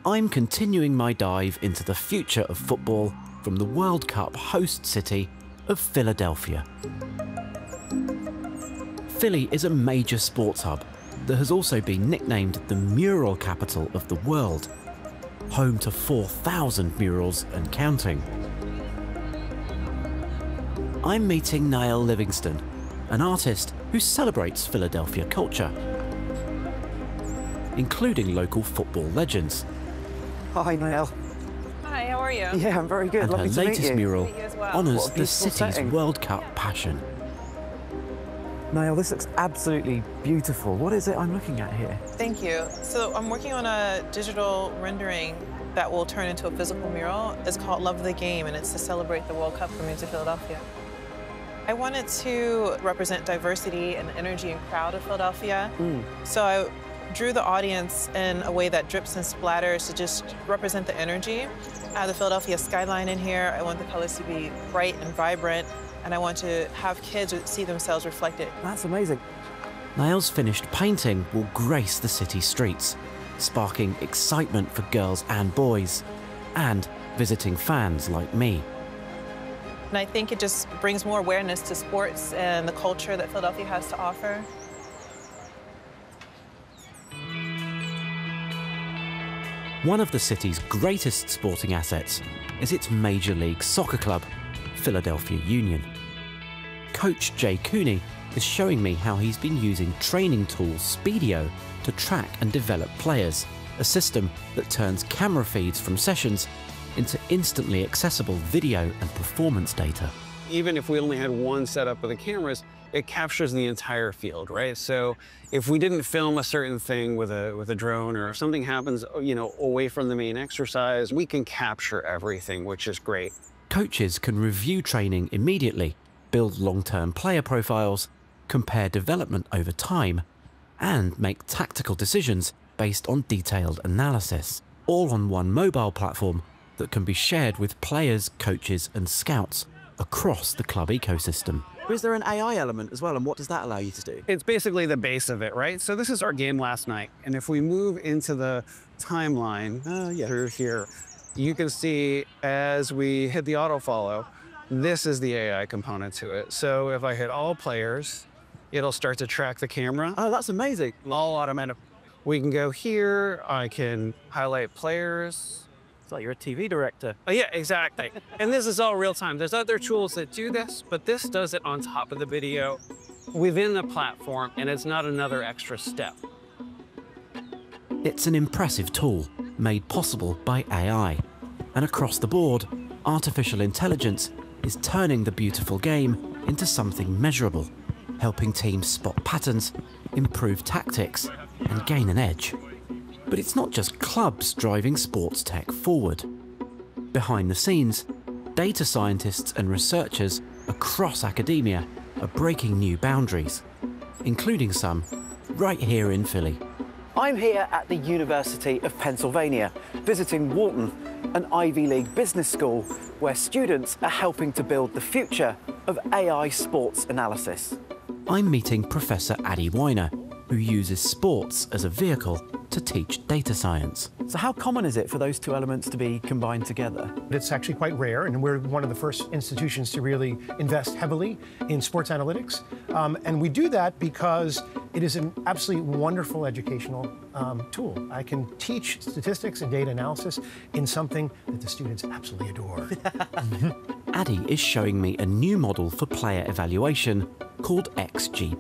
I'm continuing my dive into the future of football from the World Cup host city of Philadelphia. Philly is a major sports hub that has also been nicknamed the mural capital of the world, home to 4,000 murals and counting. I'm meeting Niall Livingston, an artist who celebrates Philadelphia culture, including local football legends. Hi, Niall. Hi, how are you? Yeah, I'm very good. And her Lovely to meet latest you. mural Meet you as well. honours What a the beautiful city's setting. World Cup passion. Niall, this looks absolutely beautiful. What is it I'm looking at here? Thank you. So I'm working on a digital rendering that will turn into a physical mural. It's called Love the Game, and it's to celebrate the World Cup coming to Philadelphia. I wanted to represent diversity and energy and crowd of Philadelphia. So I drew the audience in a way that drips and splatters to just represent the energy. I have the Philadelphia skyline in here. I want the colors to be bright and vibrant, and I want to have kids see themselves reflected. That's amazing. Niall's finished painting will grace the city streets, sparking excitement for girls and boys, and visiting fans like me. And I think it just brings more awareness to sports and the culture that Philadelphia has to offer. One of the city's greatest sporting assets is its Major League Soccer club, Philadelphia Union. Coach Jay Cooney is showing me how he's been using training tool Speedio to track and develop players, a system that turns camera feeds from sessions into instantly accessible video and performance data. Even if we only had one setup of the cameras, it captures the entire field, right? So if we didn't film a certain thing with a drone, or if something happens, you know, away from the main exercise, we can capture everything, which is great. Coaches can review training immediately, build long-term player profiles, compare development over time, and make tactical decisions based on detailed analysis, all on one mobile platform that can be shared with players, coaches, and scouts across the club ecosystem. Is there an AI element as well, and what does that allow you to do? It's basically the base of it, right? So this is our game last night. And if we move into the timeline through here, you can see as we hit the auto follow, this is the AI component to it. So if I hit all players, it'll start to track the camera. Oh, that's amazing. All automatic. We can go here, I can highlight players. It's like you're a TV director. Oh, yeah, exactly. And this is all real time. There's other tools that do this, but this does it on top of the video within the platform, and it's not another extra step. It's an impressive tool made possible by AI. And across the board, artificial intelligence is turning the beautiful game into something measurable, helping teams spot patterns, improve tactics, and gain an edge. But it's not just clubs driving sports tech forward. Behind the scenes, data scientists and researchers across academia are breaking new boundaries, including some right here in Philly. I'm here at the University of Pennsylvania, visiting Wharton, an Ivy League business school where students are helping to build the future of AI sports analysis. I'm meeting Professor Adi Weiner, who uses sports as a vehicle to teach data science. So how common is it for those two elements to be combined together? It's actually quite rare, and we're one of the first institutions to really invest heavily in sports analytics. And we do that because it is an absolutely wonderful educational tool. I can teach statistics and data analysis in something that the students absolutely adore. Adi is showing me a new model for player evaluation called XG+.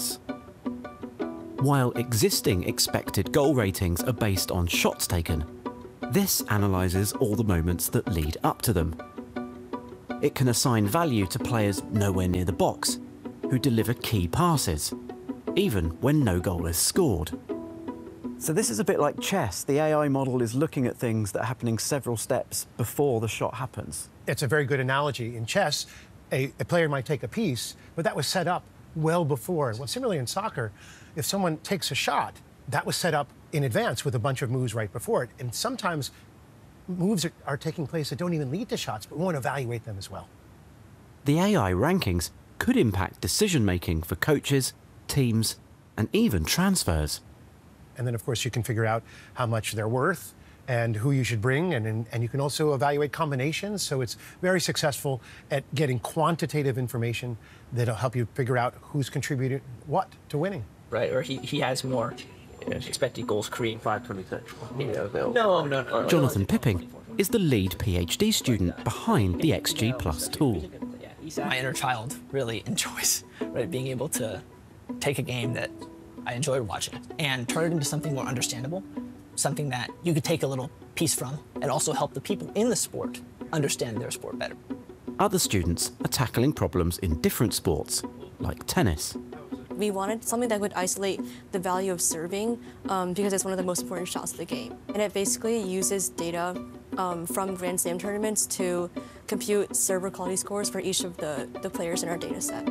While existing expected goal ratings are based on shots taken, this analyses all the moments that lead up to them. It can assign value to players nowhere near the box, who deliver key passes, even when no goal is scored. So this is a bit like chess. The AI model is looking at things that are happening several steps before the shot happens. It's a very good analogy. In chess, a player might take a piece, but that was set up well before. Well, similarly in soccer, if someone takes a shot, that was set up in advance with a bunch of moves right before it. And sometimes moves are taking place that don't even lead to shots, but we want to evaluate them as well. The AI rankings could impact decision-making for coaches, teams, and even transfers. And then, of course, you can figure out how much they're worth, and who you should bring, and you can also evaluate combinations. So it's very successful at getting quantitative information that'll help you figure out who's contributed what to winning. Right, or he has more expected goals created. 526. No. Jonathan Pipping is the lead PhD student behind the XG Plus tool. My inner child really enjoys being able to take a game that I enjoyed watching and turn it into something more understandable, something that you could take a little piece from and also help the people in the sport understand their sport better. Other students are tackling problems in different sports, like tennis. We wanted something that would isolate the value of serving because it's one of the most important shots of the game. And it basically uses data from Grand Slam tournaments to compute server quality scores for each of the players in our data set.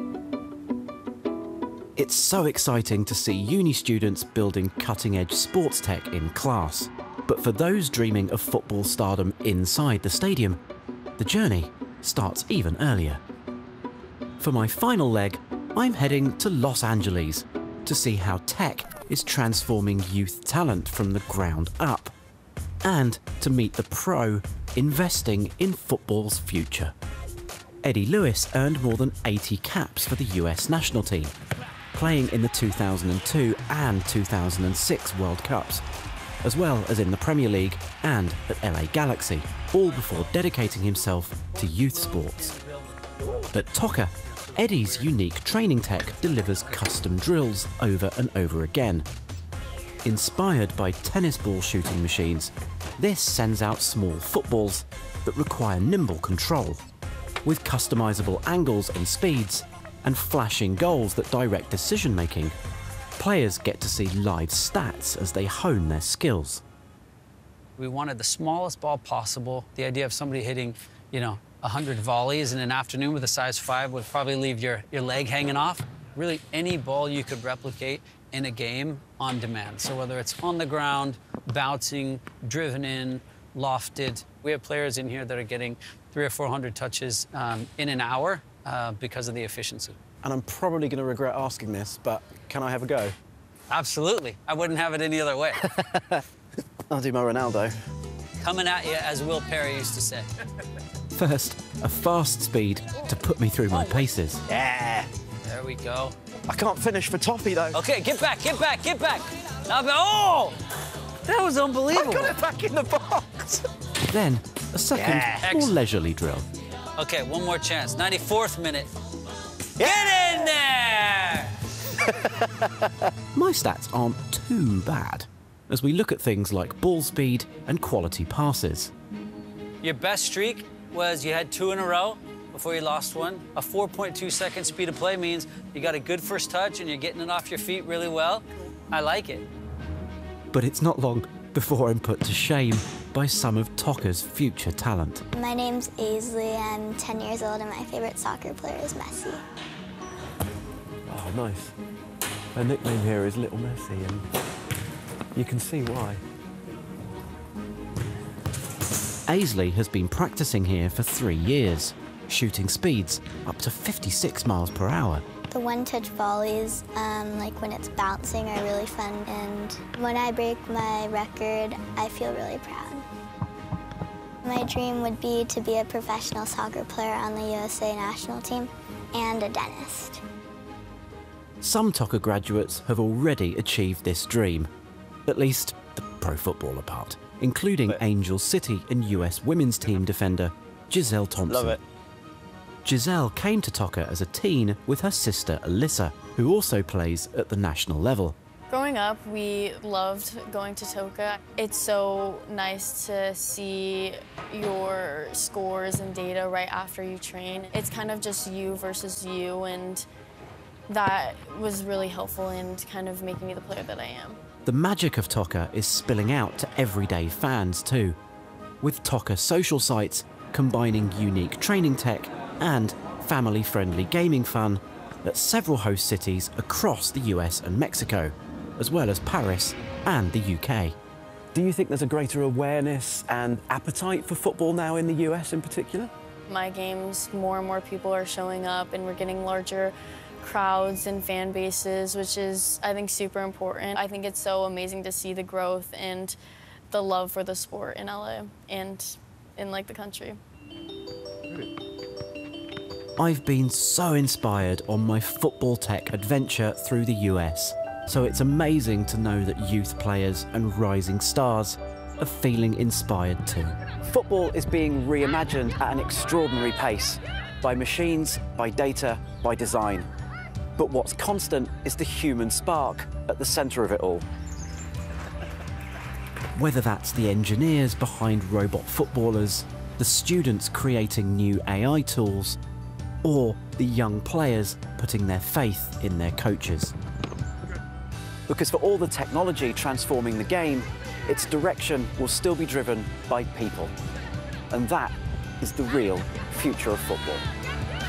It's so exciting to see uni students building cutting-edge sports tech in class. But for those dreaming of football stardom inside the stadium, the journey starts even earlier. For my final leg, I'm heading to Los Angeles to see how tech is transforming youth talent from the ground up, and to meet the pro investing in football's future. Eddie Lewis earned more than 80 caps for the US national team, playing in the 2002 and 2006 World Cups, as well as in the Premier League and at LA Galaxy, all before dedicating himself to youth sports. At TOCA, Eddie's unique training tech delivers custom drills over and over again. Inspired by tennis ball shooting machines, this sends out small footballs that require nimble control, with customizable angles and speeds, and flashing goals that direct decision-making. Players get to see live stats as they hone their skills. We wanted the smallest ball possible. The idea of somebody hitting, 100 volleys in an afternoon with a size 5 would probably leave your leg hanging off. Really, any ball you could replicate in a game on demand. So whether it's on the ground, bouncing, driven in, lofted. We have players in here that are getting 300 or 400 touches in an hour because of the efficiency. And I'm probably going to regret asking this, but can I have a go? Absolutely. I wouldn't have it any other way. I'll do my Ronaldo. Coming at you, as Will Perry used to say. First, a fast speed to put me through my paces. Yeah! There we go. I can't finish for Toppy, though. Okay, get back, get back, get back. Oh! That was unbelievable. I got it back in the box. Then, a second, more leisurely drill. Okay, one more chance. 94th minute. Get in there! My stats aren't too bad, as we look at things like ball speed and quality passes. Your best streak was you had 2 in a row before you lost one. A 4.2 second speed of play means you got a good first touch and you're getting it off your feet really well. I like it. But it's not long before I'm put to shame by some of TOCA's future talent. My name's Aisley, I'm 10 years old, and my favorite soccer player is Messi. Oh, nice. Her nickname here is Little Messi, and you can see why. Aisley has been practicing here for 3 years, shooting speeds up to 56 miles per hour. The one-touch volleys, like when it's bouncing, are really fun, and when I break my record, I feel really proud. My dream would be to be a professional soccer player on the USA national team and a dentist. Some TOCA graduates have already achieved this dream, at least the pro footballer part, including Angel City and US women's team defender Giselle Thompson. Love it. Giselle came to TOCA as a teen with her sister Alyssa, who also plays at the national level. Growing up, we loved going to TOCA. It's so nice to see your scores and data right after you train. It's kind of just you versus you, and that was really helpful in kind of making me the player that I am. The magic of TOCA is spilling out to everyday fans too, with TOCA social sites combining unique training tech and family-friendly gaming fun at several host cities across the US and Mexico, as well as Paris and the UK. Do you think there's a greater awareness and appetite for football now in the US in particular? My games, more and more people are showing up, and we're getting larger crowds and fan bases, which is, I think, super important. I think it's so amazing to see the growth and the love for the sport in LA and in like the country. I've been so inspired on my football tech adventure through the US, so it's amazing to know that youth players and rising stars are feeling inspired too. Football is being reimagined at an extraordinary pace, by machines, by data, by design. But what's constant is the human spark at the centre of it all. Whether that's the engineers behind robot footballers, the students creating new AI tools, or the young players putting their faith in their coaches. Because for all the technology transforming the game, its direction will still be driven by people. And that is the real future of football.